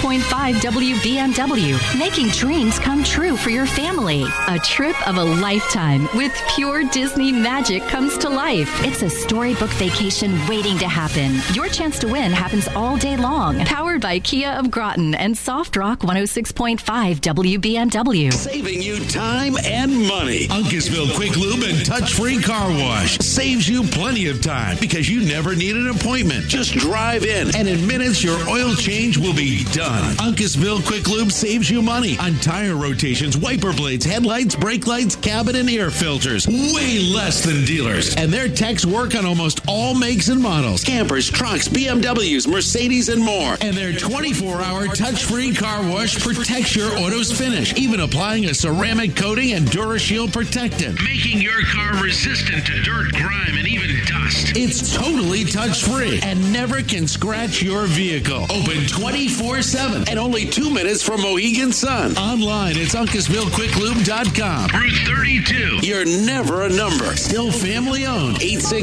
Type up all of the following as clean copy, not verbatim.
106.5 WBMW, making dreams come true for your family. A trip of a lifetime with pure Disney magic comes to life. It's a storybook vacation waiting to happen. Your chance to win happens all day long. Powered by Kia of Groton and Soft Rock 106.5 WBMW. Saving you time and money. Uncasville Quick Lube and Touch-Free Car Wash saves you plenty of time because you never need an appointment. Just drive in, and in minutes, your oil change will be done. Uncasville Quick Lube saves you money on tire rotations, wiper blades, headlights, brake lights, cabin, and air filters. Way less than dealers. And their techs work on almost all makes and models. Campers, trucks, BMWs, Mercedes, and more. And their 24-hour touch-free car wash protects your auto's finish, even applying a ceramic coating and DuraShield protectant, making your car resistant to dirt, grime, and even dust. It's totally touch-free and never can scratch your vehicle. Open 24/7 and only 2 minutes from Mohegan Sun. Online, it's UncasvilleQuickLube.com. Route 32. You're never a number. Still family owned.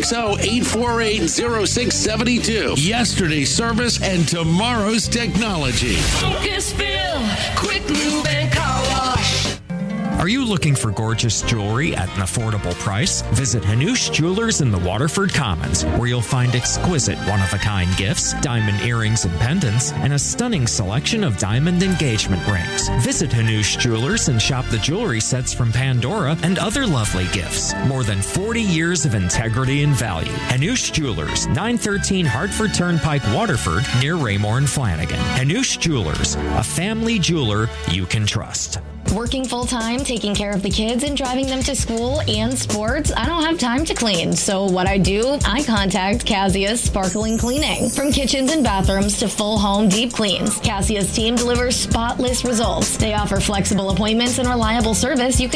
860-848-0672. Yesterday's service and tomorrow's technology. Uncasville Quick Lube and Car Wash. Are you looking for gorgeous jewelry at an affordable price? Visit Hanush Jewelers in the Waterford Commons, where you'll find exquisite one-of-a-kind gifts, diamond earrings and pendants, and a stunning selection of diamond engagement rings. Visit Hanush Jewelers and shop the jewelry sets from Pandora and other lovely gifts. More than 40 years of integrity and value. Hanush Jewelers, 913 Hartford Turnpike, Waterford, near Raymore and Flanagan. Hanush Jewelers, a family jeweler you can trust. Working full-time, taking care of the kids, and driving them to school and sports, I don't have time to clean. So what I do, I contact Cassius Sparkling Cleaning. From kitchens and bathrooms to full home deep cleans, Cassius team delivers spotless results. They offer flexible appointments and reliable service you can